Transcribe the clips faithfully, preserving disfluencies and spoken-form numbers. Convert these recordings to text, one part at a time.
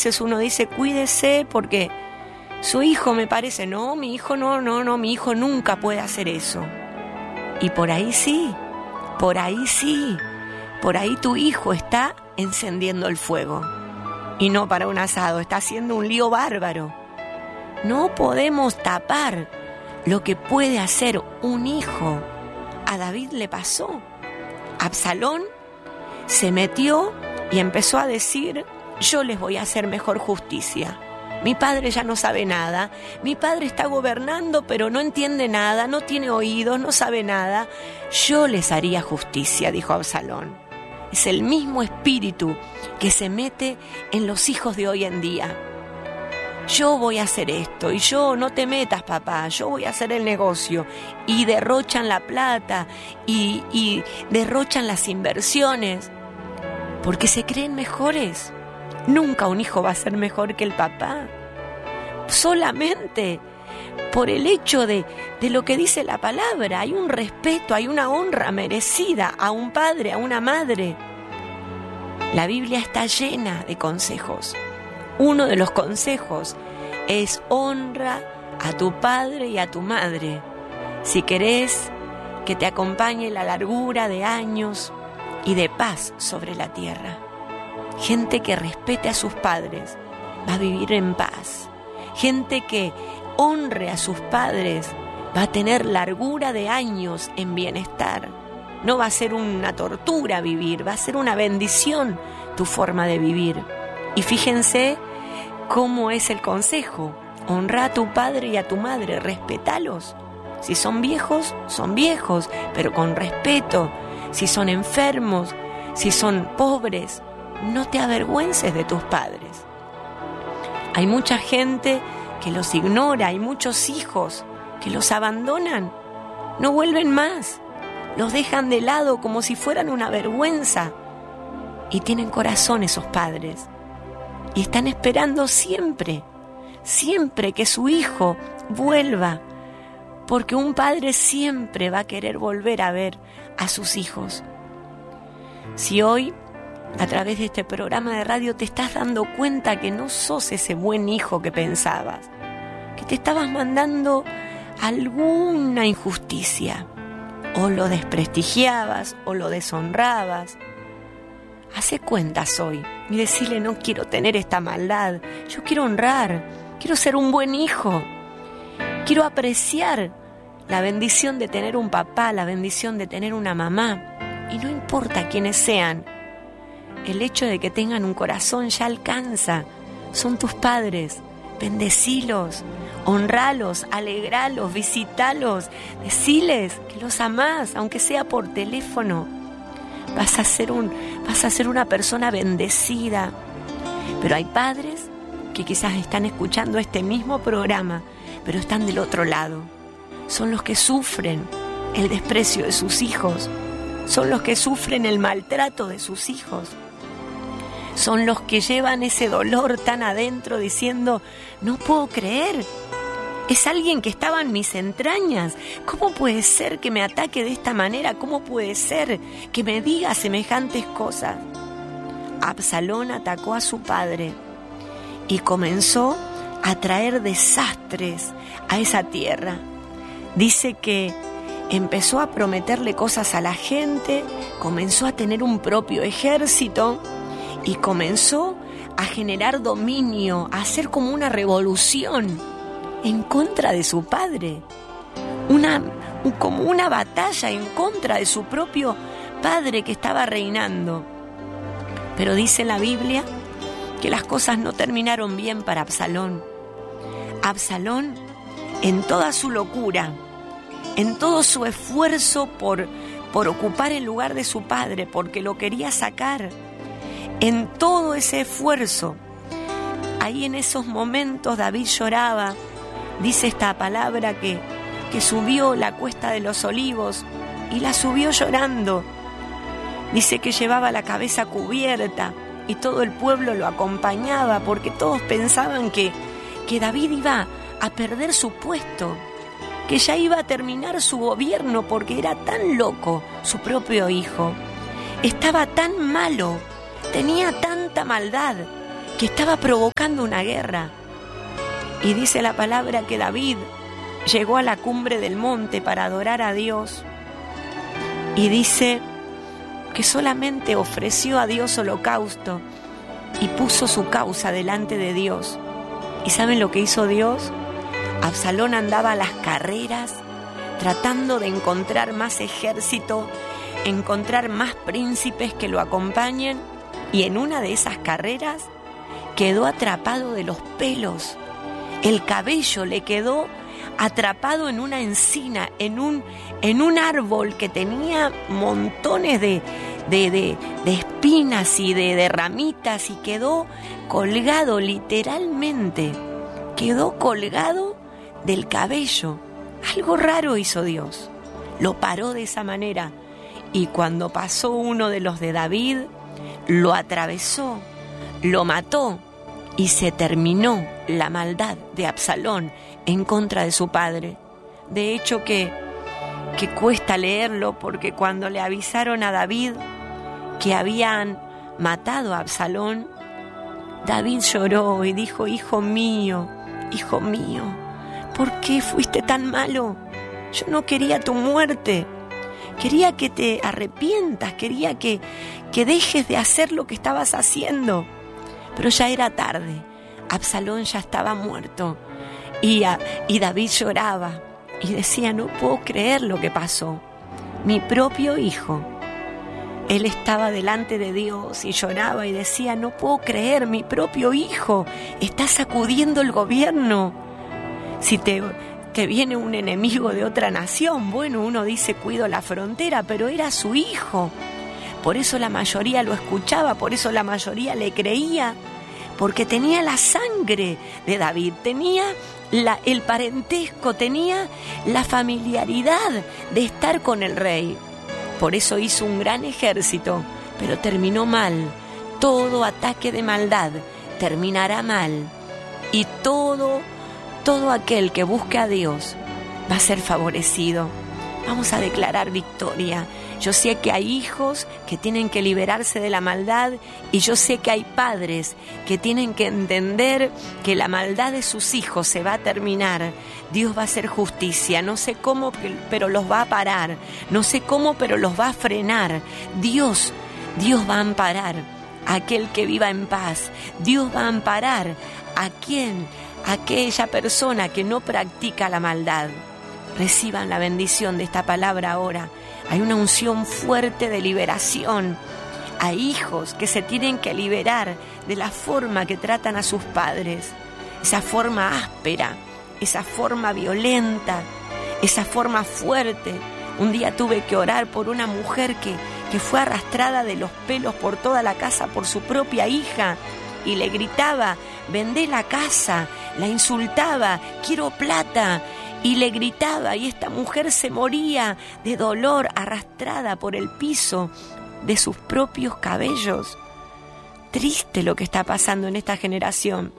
veces uno dice, cuídese porque su hijo me parece, no, mi hijo no, no, no, mi hijo nunca puede hacer eso. Y por ahí sí, por ahí sí, por ahí tu hijo está encendiendo el fuego. Y no para un asado, está haciendo un lío bárbaro. No podemos tapar lo que puede hacer un hijo. A David le pasó. Absalón se metió y empezó a decir, yo les voy a hacer mejor justicia. Mi padre ya no sabe nada, mi padre está gobernando pero no entiende nada, no tiene oídos, no sabe nada. Yo les haría justicia, dijo Absalón. Es el mismo espíritu que se mete en los hijos de hoy en día. Yo voy a hacer esto y yo, no te metas papá, yo voy a hacer el negocio. Y derrochan la plata y, y derrochan las inversiones porque se creen mejores. Nunca un hijo va a ser mejor que el papá. Solamente por el hecho de, de lo que dice la palabra. Hay un respeto, hay una honra merecida a un padre, a una madre. La Biblia está llena de consejos. Uno de los consejos es honra a tu padre y a tu madre. Si querés que te acompañe la largura de años y de paz sobre la tierra. Gente que respete a sus padres va a vivir en paz. Gente que honre a sus padres va a tener largura de años en bienestar. No va a ser una tortura vivir, va a ser una bendición tu forma de vivir. Y fíjense cómo es el consejo. Honra a tu padre y a tu madre, respétalos. Si son viejos, son viejos, pero con respeto. Si son enfermos, si son pobres, no te avergüences de tus padres. Hay mucha gente que los ignora, hay muchos hijos que los abandonan, no vuelven más, los dejan de lado como si fueran una vergüenza. Y tienen corazón esos padres y están esperando siempre, siempre que su hijo vuelva, porque un padre siempre va a querer volver a ver a sus hijos. Si hoy, a través de este programa de radio, te estás dando cuenta que no sos ese buen hijo que pensabas, que te estabas mandando alguna injusticia, o lo desprestigiabas, o lo deshonrabas, hace cuentas hoy y decirle, no quiero tener esta maldad, yo quiero honrar, quiero ser un buen hijo, quiero apreciar la bendición de tener un papá, la bendición de tener una mamá, y no importa quiénes sean, el hecho de que tengan un corazón ya alcanza. Son tus padres, bendecilos, honralos, alegralos, visitalos, deciles que los amás, aunque sea por teléfono. Vas a ser un, vas a ser una persona bendecida. Pero hay padres que quizás están escuchando este mismo programa, pero están del otro lado. Son los que sufren el desprecio de sus hijos, son los que sufren el maltrato de sus hijos. Son los que llevan ese dolor tan adentro diciendo, no puedo creer, es alguien que estaba en mis entrañas. ¿Cómo puede ser que me ataque de esta manera? ¿Cómo puede ser que me diga semejantes cosas? Absalón atacó a su padre y comenzó a traer desastres a esa tierra. Dice que empezó a prometerle cosas a la gente, comenzó a tener un propio ejército y comenzó a generar dominio, a hacer como una revolución en contra de su padre, una, como una batalla en contra de su propio padre que estaba reinando. Pero dice la Biblia que las cosas no terminaron bien para Absalón. Absalón, en toda su locura, en todo su esfuerzo por, por ocupar el lugar de su padre, porque lo quería sacar, en todo ese esfuerzo, ahí en esos momentos David lloraba. Dice esta palabra que, que subió la cuesta de los olivos y la subió llorando. Dice que llevaba la cabeza cubierta y todo el pueblo lo acompañaba porque todos pensaban que, que David iba a perder su puesto, que ya iba a terminar su gobierno porque era tan loco su propio hijo. Estaba tan malo, tenía tanta maldad, que estaba provocando una guerra. Y dice la palabra que David llegó a la cumbre del monte para adorar a Dios. Y dice que solamente ofreció a Dios holocausto y puso su causa delante de Dios. ¿Y saben lo que hizo Dios? Absalón andaba a las carreras tratando de encontrar más ejército, encontrar más príncipes que lo acompañen, y en una de esas carreras quedó atrapado de los pelos. El cabello le quedó atrapado en una encina, en un, en un árbol que tenía montones de, de, de, de espinas y de, de ramitas, y quedó colgado literalmente, quedó colgado del cabello. Algo raro hizo Dios, lo paró de esa manera, y cuando pasó uno de los de David, lo atravesó, lo mató, y se terminó la maldad de Absalón en contra de su padre. De hecho que, que cuesta leerlo, porque cuando le avisaron a David que habían matado a Absalón, David lloró y dijo: hijo mío, hijo mío, ¿por qué fuiste tan malo? Yo no quería tu muerte, quería que te arrepientas, quería que, que dejes de hacer lo que estabas haciendo. Pero ya era tarde, Absalón ya estaba muerto, y, a, y David lloraba y decía: no puedo creer lo que pasó, mi propio hijo. Él estaba delante de Dios y lloraba y decía: no puedo creer, mi propio hijo está sacudiendo el gobierno. Si te, te viene un enemigo de otra nación, bueno, uno dice: cuido la frontera, pero era su hijo. Por eso la mayoría lo escuchaba, por eso la mayoría le creía, porque tenía la sangre de David, tenía la, el parentesco, tenía la familiaridad de estar con el rey. Por eso hizo un gran ejército, pero terminó mal. Todo ataque de maldad terminará mal, y todo, todo aquel que busque a Dios va a ser favorecido. Vamos a declarar victoria. Yo sé que hay hijos que tienen que liberarse de la maldad, y yo sé que hay padres que tienen que entender que la maldad de sus hijos se va a terminar. Dios va a hacer justicia. No sé cómo, pero los va a parar. No sé cómo, pero los va a frenar. Dios, Dios va a amparar a aquel que viva en paz. Dios va a amparar a quien, a aquella persona que no practica la maldad. Reciban la bendición de esta palabra ahora. Hay una unción fuerte de liberación. Hay hijos que se tienen que liberar de la forma que tratan a sus padres. Esa forma áspera, esa forma violenta, esa forma fuerte. Un día tuve que orar por una mujer que, que fue arrastrada de los pelos por toda la casa por su propia hija, y le gritaba: vendé la casa, la insultaba, quiero plata. Y le gritaba, y esta mujer se moría de dolor, arrastrada por el piso de sus propios cabellos. Triste lo que está pasando en esta generación.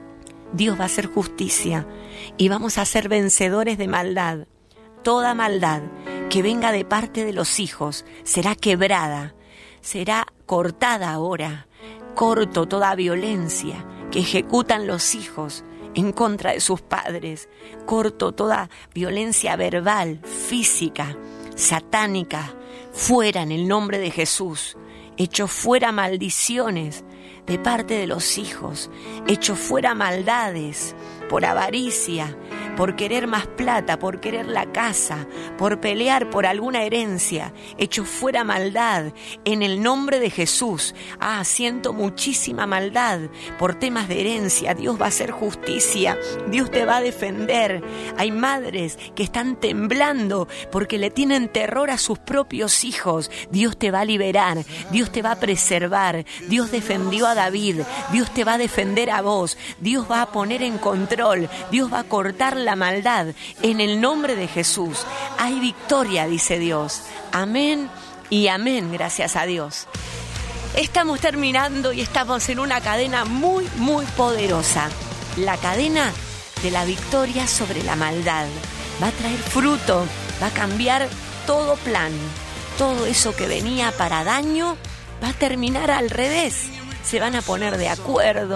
Dios va a hacer justicia, y vamos a ser vencedores de maldad. Toda maldad que venga de parte de los hijos será quebrada, será cortada ahora. Corto toda violencia que ejecutan los hijos en contra de sus padres. Corto toda violencia verbal, física, satánica, fuera en el nombre de Jesús. Echo fuera maldiciones de parte de los hijos. Echo fuera maldades por avaricia, por querer más plata, por querer la casa, por pelear por alguna herencia. Echo fuera maldad en el nombre de Jesús. Ah, siento muchísima maldad por temas de herencia. Dios va a hacer justicia. Dios te va a defender. Hay madres que están temblando porque le tienen terror a sus propios hijos. Dios te va a liberar. Dios te va a preservar. Dios defendió a David. Dios te va a defender a vos. Dios va a poner en control. Dios va a cortar la maldad en el nombre de Jesús. Hay victoria, dice Dios. Amén y amén, gracias a Dios. Estamos terminando y estamos en una cadena muy, muy poderosa. La cadena de la victoria sobre la maldad. Va a traer fruto, va a cambiar todo plan. Todo eso que venía para daño va a terminar al revés. Se van a poner de acuerdo,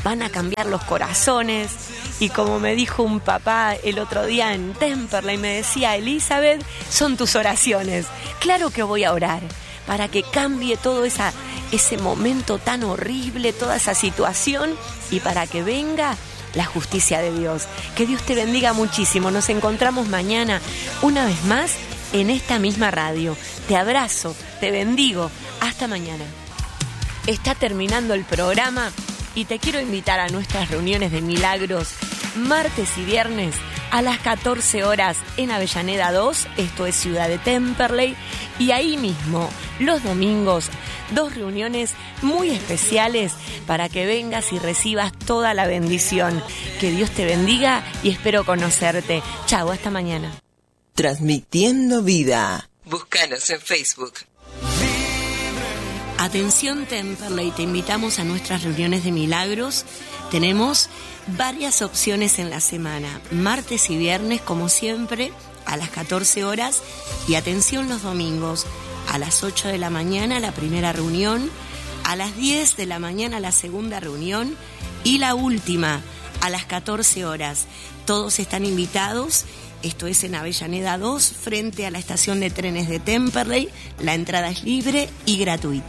van a cambiar los corazones. Y como me dijo un papá el otro día en Temperley, me decía, Elizabeth, son tus oraciones. Claro que voy a orar para que cambie todo esa, ese momento tan horrible, toda esa situación, y para que venga la justicia de Dios. Que Dios te bendiga muchísimo. Nos encontramos mañana una vez más en esta misma radio. Te abrazo, te bendigo. Hasta mañana. Está terminando el programa y te quiero invitar a nuestras reuniones de milagros martes y viernes a las catorce horas en Avellaneda dos, esto es Ciudad de Temperley, y ahí mismo los domingos dos reuniones muy especiales para que vengas y recibas toda la bendición. Que Dios te bendiga y espero conocerte. Chau, hasta mañana. Transmitiendo vida. Búscanos en Facebook. Atención Temperley, te invitamos a nuestras reuniones de milagros. Tenemos varias opciones en la semana, martes y viernes como siempre a las catorce horas, y atención los domingos a las ocho de la mañana la primera reunión, a las diez de la mañana la segunda reunión y la última a las catorce horas. Todos están invitados. Esto es en Avellaneda dos, frente a la estación de trenes de Temperley. La entrada es libre y gratuita.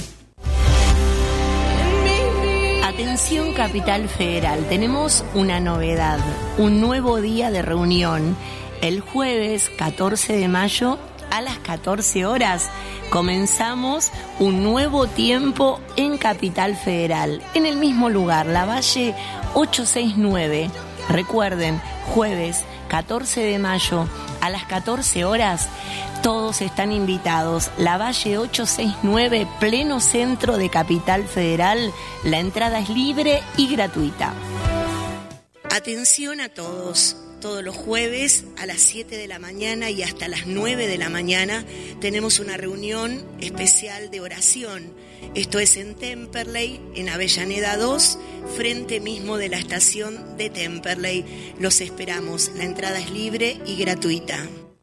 Atención Capital Federal, tenemos una novedad, un nuevo día de reunión. El jueves catorce de mayo a las catorce horas comenzamos un nuevo tiempo en Capital Federal, en el mismo lugar, La Valle ochocientos sesenta y nueve. Recuerden, jueves catorce de mayo a las catorce horas, todos están invitados. La Valle ochocientos sesenta y nueve, pleno centro de Capital Federal. La entrada es libre y gratuita. Atención a todos. Todos los jueves a las siete de la mañana y hasta las nueve de la mañana tenemos una reunión especial de oración. Esto es en Temperley, en Avellaneda dos, frente mismo de la estación de Temperley. Los esperamos. La entrada es libre y gratuita.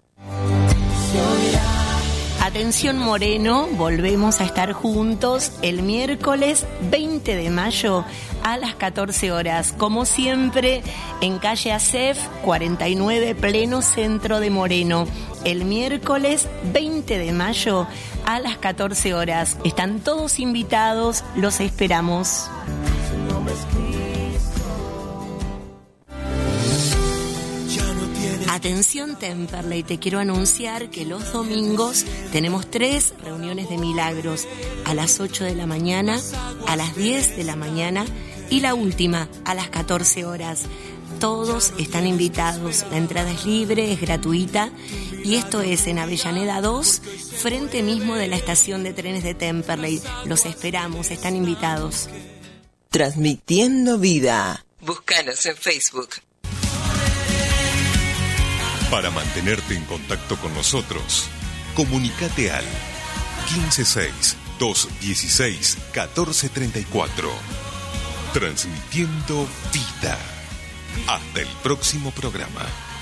Atención Moreno, volvemos a estar juntos el miércoles veinte de mayo a las catorce horas, como siempre en calle Acef cuarenta y nueve, pleno centro de Moreno. El miércoles veinte de mayo a las catorce horas. Están todos invitados, los esperamos. Atención Temperley, te quiero anunciar que los domingos tenemos tres reuniones de milagros, a las ocho de la mañana, a las diez de la mañana y la última a las catorce horas. Todos están invitados, la entrada es libre, es gratuita, y esto es en Avellaneda dos, frente mismo de la estación de trenes de Temperley. Los esperamos, están invitados. Transmitiendo vida. Búscanos en Facebook. Para mantenerte en contacto con nosotros, comunícate al quince seis, doscientos dieciséis, catorce treinta y cuatro. Transmitiendo vida. Hasta el próximo programa.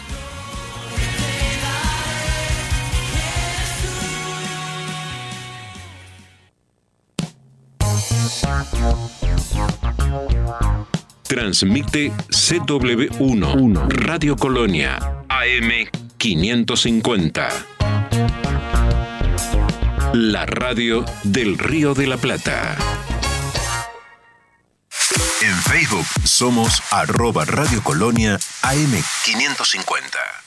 Transmite C W uno, Radio Colonia, A M quinientos cincuenta. La radio del Río de la Plata. En Facebook somos arroba Radio Colonia A M quinientos cincuenta.